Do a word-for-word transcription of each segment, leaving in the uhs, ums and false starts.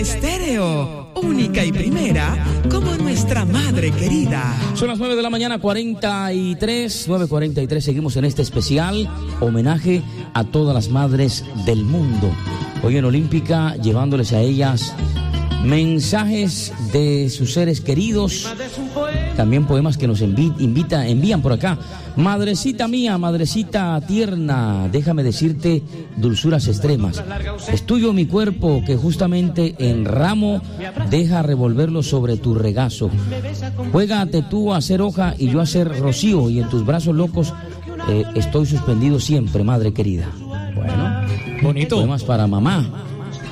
Estéreo, única y primera, como nuestra madre querida. Son las nueve de la mañana, cuarenta y tres, nueve cuarenta y tres. Seguimos en este especial homenaje a todas las madres del mundo. Hoy en Olímpica, llevándoles a ellas mensajes de sus seres queridos, también poemas que nos envi- invita, envían por acá. Madrecita mía, madrecita tierna, déjame decirte dulzuras extremas. Es tuyo mi cuerpo que justamente en ramo deja revolverlo sobre tu regazo. Juégate tú a hacer hoja y yo a ser rocío, y en tus brazos locos eh, estoy suspendido siempre, madre querida. Bueno, bonito. Poemas para mamá.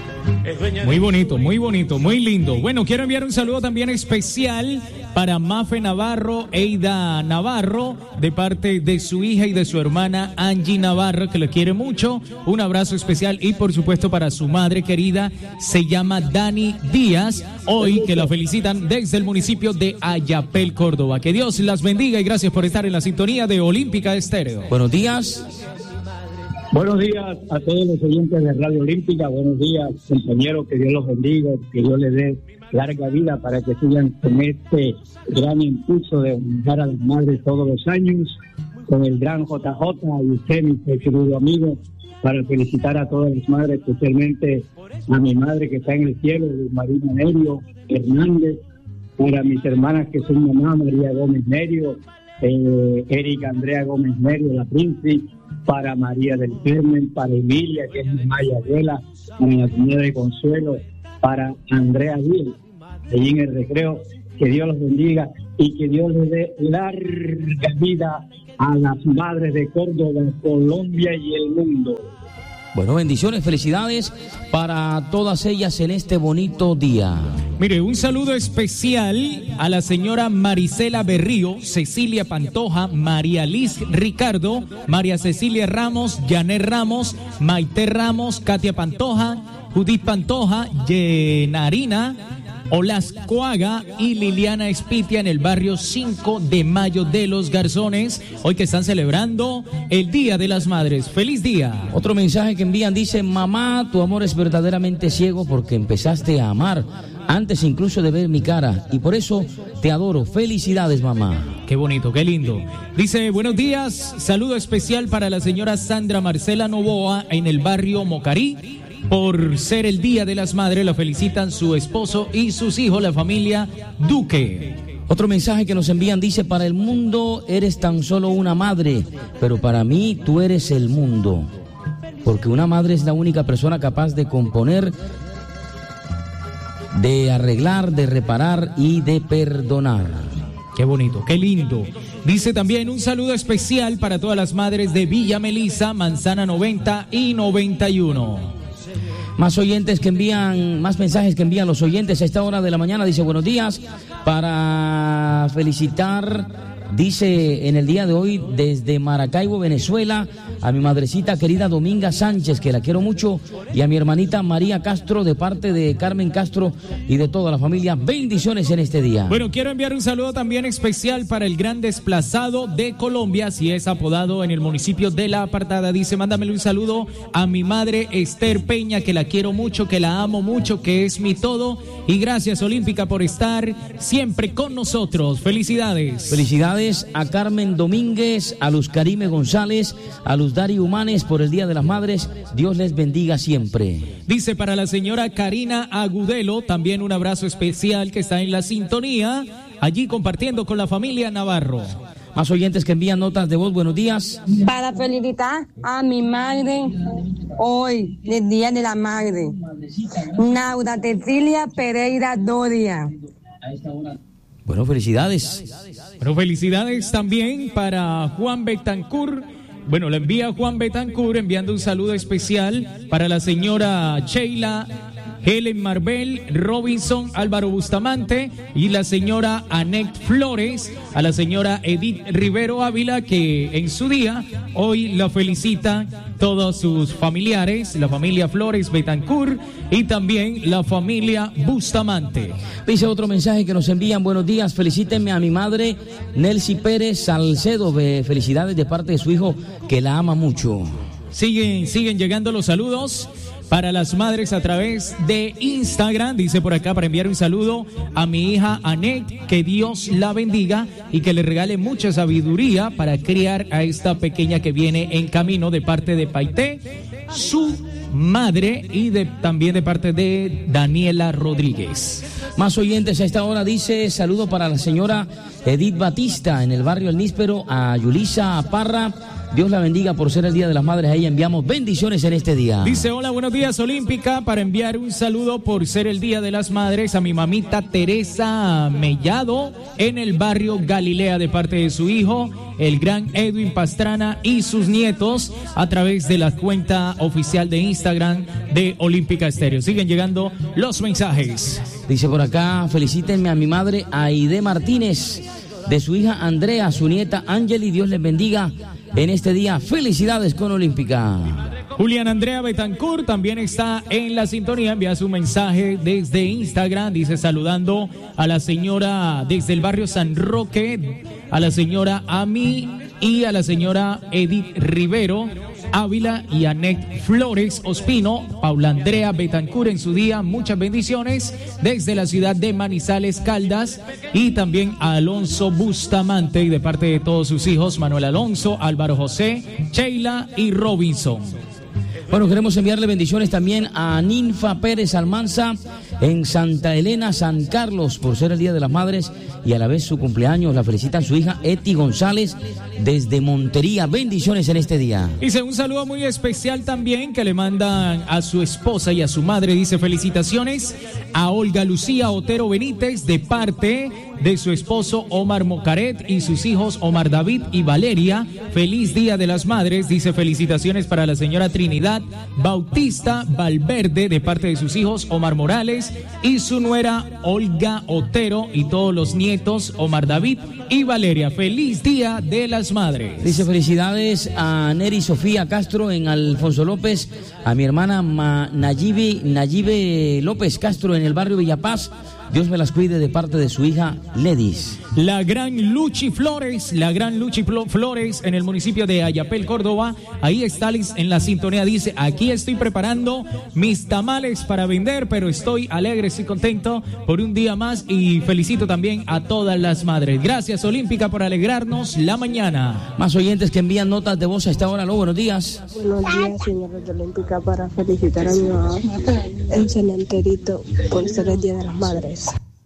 Muy bonito, muy bonito, muy lindo. Bueno, quiero enviar un saludo también especial para Mafe Navarro, Eida Navarro, de parte de su hija y de su hermana Angie Navarro, que le quiere mucho. Un abrazo especial y por supuesto para su madre querida, se llama Dani Díaz, hoy que la felicitan desde el municipio de Ayapel, Córdoba. Que Dios las bendiga y gracias por estar en la sintonía de Olímpica Estéreo. Buenos días. Buenos días a todos los oyentes de Radio Olímpica, buenos días compañeros, que Dios los bendiga, que Dios les dé larga vida para que sigan con este gran impulso de honrar a las madres todos los años, con el gran J J y usted, mi querido amigo, para felicitar a todas las madres, especialmente a mi madre que está en el cielo, Marina Nerio Hernández, para mis hermanas que son mamá, María Gómez Nerio, eh, Erika Andrea Gómez Nerio, la Príncipe, para María del Carmen, para Emilia, que es mi maya abuela, para la señora de Consuelo, para Andrea Gil, allí en el recreo. Que Dios los bendiga y que Dios les dé larga vida a las madres de Córdoba, Colombia y el mundo. Bueno, bendiciones, felicidades para todas ellas en este bonito día. Mire, un saludo especial a la señora Marisela Berrío, Cecilia Pantoja, María Liz Ricardo, María Cecilia Ramos, Janet Ramos, Maite Ramos, Katia Pantoja, Judith Pantoja, Yenarina Olascoaga y Liliana Espitia en el barrio cinco de mayo de Los Garzones, hoy que están celebrando el Día de las Madres. ¡Feliz día! Otro mensaje que envían dice: mamá, tu amor es verdaderamente ciego porque empezaste a amar antes incluso de ver mi cara y por eso te adoro. Felicidades, mamá. Qué bonito, qué lindo. Dice: buenos días, saludo especial para la señora Sandra Marcela Novoa en el barrio Mocarí. Por ser el Día de las Madres, la felicitan su esposo y sus hijos, la familia Duque. Otro mensaje que nos envían dice: para el mundo eres tan solo una madre, pero para mí tú eres el mundo. Porque una madre es la única persona capaz de componer, de arreglar, de reparar y de perdonar. Qué bonito, qué lindo. Dice también un saludo especial para todas las madres de Villa Melisa, Manzana noventa y noventa y uno. Más oyentes que envían, más mensajes que envían los oyentes a esta hora de la mañana. Dice: buenos días, para felicitar, dice, en el día de hoy desde Maracaibo, Venezuela, a mi madrecita querida Dominga Sánchez, que la quiero mucho, y a mi hermanita María Castro, de parte de Carmen Castro y de toda la familia. Bendiciones en este día. Bueno, quiero enviar un saludo también especial para el gran desplazado de Colombia, así es apodado en el municipio de La Apartada. Dice: mándamele un saludo a mi madre Esther Peña, que la quiero mucho, que la amo mucho, que es mi todo, y gracias Olímpica por estar siempre con nosotros. Felicidades. Felicidades a Carmen Domínguez, a Luz Karime González, a Luz Dari Humanes por el Día de las Madres. Dios les bendiga siempre. Dice para la señora Karina Agudelo, también un abrazo especial, que está en la sintonía, allí compartiendo con la familia Navarro. Más oyentes que envían notas de voz. Buenos días. Para felicitar a mi madre hoy, el Día de la Madre, Naura Cecilia Pereira Doria. Bueno, felicidades. Bueno, felicidades también para Juan Betancur. Bueno, le envía Juan Betancur enviando un saludo especial para la señora Sheila Helen Marbel Robinson, Álvaro Bustamante y la señora Anet Flores, a la señora Edith Rivero Ávila, que en su día hoy la felicita todos sus familiares, la familia Flores Betancur y también la familia Bustamante. Dice otro mensaje que nos envían: buenos días, felicítenme a mi madre Nelcy Pérez Salcedo, felicidades de parte de su hijo que la ama mucho. Siguen, siguen llegando los saludos para las madres a través de Instagram. Dice por acá para enviar un saludo a mi hija Anet, que Dios la bendiga y que le regale mucha sabiduría para criar a esta pequeña que viene en camino, de parte de Paité, su madre, y de, también de parte de Daniela Rodríguez. Más oyentes a esta hora. Dice saludo para la señora Edith Batista en el barrio El Níspero, a Yulisa Parra. Dios la bendiga por ser el Día de las Madres. A ella enviamos bendiciones en este día. Dice, hola, buenos días, Olímpica, para enviar un saludo por ser el Día de las Madres a mi mamita Teresa Mellado en el barrio Galilea, de parte de su hijo, el gran Edwin Pastrana, y sus nietos, a través de la cuenta oficial de Instagram de Olímpica Estéreo. Siguen llegando los mensajes. Dice por acá, felicítenme a mi madre Aide Martínez, de su hija Andrea, su nieta Ángel, Dios les bendiga en este día. Felicidades con Olímpica. Julián Andrea Betancourt también está en la sintonía, envía su mensaje desde Instagram, dice saludando a la señora desde el barrio San Roque, a la señora Ami y a la señora Edith Rivero Ávila y Anet Flores Ospino. Paula Andrea Betancourt en su día, muchas bendiciones desde la ciudad de Manizales, Caldas, y también a Alonso Bustamante, y de parte de todos sus hijos, Manuel Alonso, Álvaro José, Sheila y Robinson. Bueno, queremos enviarle bendiciones también a Ninfa Pérez Almanza en Santa Elena, San Carlos, por ser el Día de las Madres y a la vez su cumpleaños. La felicitan su hija Eti González desde Montería. Bendiciones en este día. Dice un saludo muy especial también que le mandan a su esposa y a su madre. Dice felicitaciones a Olga Lucía Otero Benítez de parte de su esposo Omar Mocaret y sus hijos Omar David y Valeria. Feliz Día de las Madres. Dice felicitaciones para la señora Trinidad Bautista Valverde de parte de sus hijos Omar Morales y su nuera Olga Otero y todos los nietos Omar David y Valeria. Feliz Día de las Madres. Dice felicidades a Neri Sofía Castro en Alfonso López, a mi hermana Ma Nayibe, Nayibe López Castro en el barrio Villapaz. Dios me las cuide de parte de su hija Ledis. La gran Luchi Flores, la gran Luchi Flores en el municipio de Ayapel, Córdoba. Ahí está en la sintonía, dice, aquí estoy preparando mis tamales para vender, pero estoy alegre, estoy contento por un día más y felicito también a todas las madres. Gracias, Olímpica, por alegrarnos la mañana. Más oyentes que envían notas de voz a esta hora. Aló, buenos días. Buenos días, señores de Olímpica, para felicitar a mi mamá en Cementerito por ser el Día de las Madres.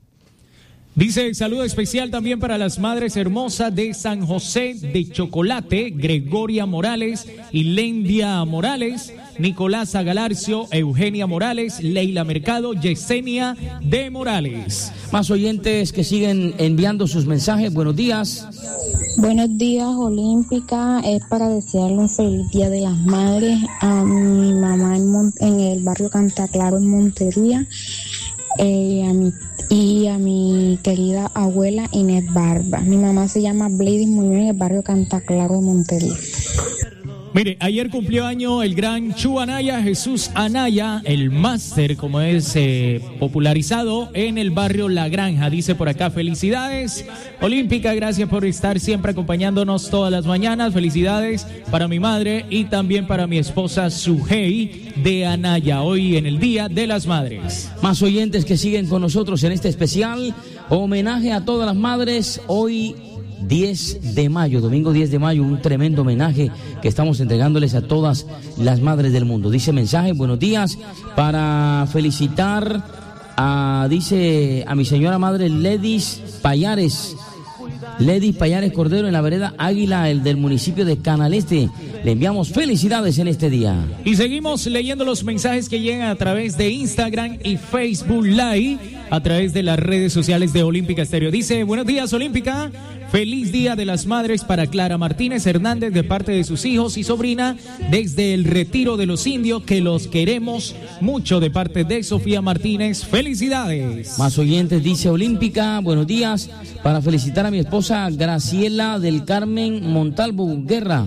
Dice saludo especial también para las madres hermosas de San José de Chocolate, Gregoria Morales y Lendia Morales, Nicolás Galarcio, Eugenia Morales, Leila Mercado, Yesenia de Morales. Más oyentes que siguen enviando sus mensajes. Buenos días. Buenos días, Olímpica. Es para desearle un feliz Día de las Madres a mi mamá en, Mon- en el barrio Cantaclaro en Montería. Eh, a mi, y a mi querida abuela Inés Barba. Mi mamá se llama Bladys Muñoz en el barrio Cantaclaro de Montería. Mire, ayer cumplió año el gran Chu Anaya, Jesús Anaya, el máster, como es eh, popularizado en el barrio La Granja. Dice por acá, felicidades, Olímpica, gracias por estar siempre acompañándonos todas las mañanas. Felicidades para mi madre y también para mi esposa Sujei de Anaya, hoy en el Día de las Madres. Más oyentes que siguen con nosotros en este especial homenaje a todas las madres. Hoy diez de mayo, domingo diez de mayo, un tremendo homenaje que estamos entregándoles a todas las madres del mundo. Dice mensaje, buenos días, para felicitar a, dice, a mi señora madre Ledis Payares, Ledis Payares Cordero en la vereda Águila, el del municipio de Canal Este. Le enviamos felicidades en este día. Y seguimos leyendo los mensajes que llegan a través de Instagram y Facebook Live, a través de las redes sociales de Olímpica Estéreo. Dice, buenos días, Olímpica. Feliz Día de las Madres para Clara Martínez Hernández de parte de sus hijos y sobrina desde el Retiro de los Indios, que los queremos mucho, de parte de Sofía Martínez. Felicidades. Más oyentes, dice Olímpica, buenos días, para felicitar a mi esposa Graciela del Carmen Montalvo Guerra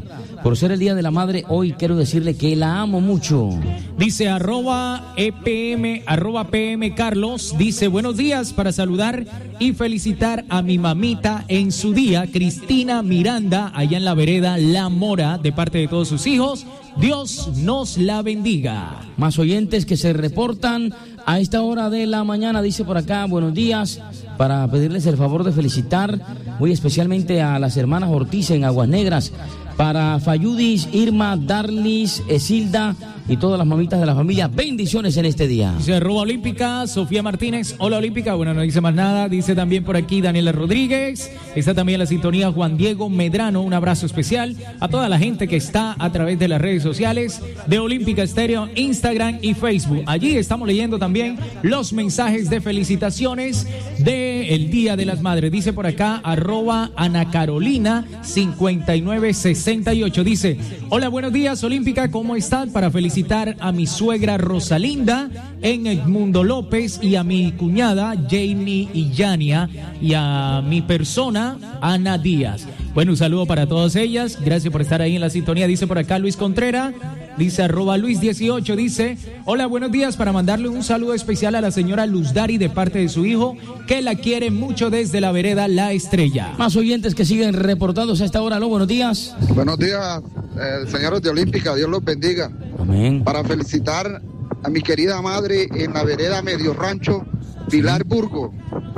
Por ser el Día de la Madre, hoy quiero decirle que la amo mucho. Dice arroba EPM, arroba PM Carlos, dice buenos días para saludar y felicitar a mi mamita en su día, Cristina Miranda, allá en la vereda La Mora, de parte de todos sus hijos. Dios nos la bendiga. Más oyentes que se reportan a esta hora de la mañana, dice por acá, buenos días, para pedirles el favor de felicitar muy especialmente a las hermanas Ortiz en Aguas Negras, para Fayudis, Irma, Darlis, Esilda y todas las mamitas de la familia. Bendiciones en este día. Dice arroba olímpica, Sofía Martínez, hola olímpica, bueno, no dice más nada. Dice también por aquí Daniela Rodríguez, está también en la sintonía Juan Diego Medrano, un abrazo especial a toda la gente que está a través de las redes sociales de Olímpica Estéreo, Instagram y Facebook. Allí estamos leyendo también los mensajes de felicitaciones del Día de las Madres. Dice por acá arroba Ana Carolina cincuenta y nueve sesenta y ocho, dice hola, buenos días Olímpica, ¿cómo están? Para felicitar a mi suegra Rosalinda en Edmundo López y a mi cuñada Jamie y Yania y a mi persona Ana Díaz. Bueno, un saludo para todas ellas, gracias por estar ahí en la sintonía. Dice por acá Luis Contreras, dice arroba Luis dieciocho, dice hola, buenos días, para mandarle un saludo especial a la señora Luz Dari de parte de su hijo, que la quiere mucho desde la vereda La Estrella. Más oyentes que siguen reportándose a esta hora. Aló, buenos días. Buenos días, eh, señores de Olímpica, Dios los bendiga. Amén. Para felicitar a mi querida madre en la vereda Medio Rancho, Pilar Burgo,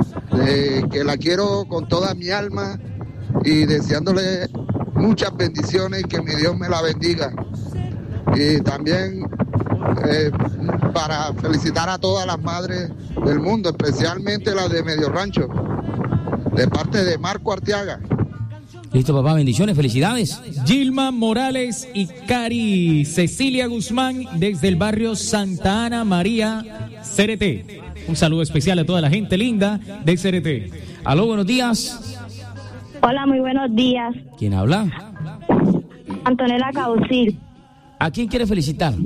eh, que la quiero con toda mi alma y deseándole muchas bendiciones y que mi Dios me la bendiga. Y también eh, para felicitar a todas las madres del mundo, especialmente las de Medio Rancho, de parte de Marco Arteaga. Listo, papá, bendiciones, felicidades. Gilma Morales y Cari Cecilia Guzmán desde el barrio Santa Ana María, C R T. Un saludo especial a toda la gente linda de C R T. Aló, buenos días. Hola, muy buenos días. ¿Quién habla? Antonella Caucil. ¿A quién quiere felicitar?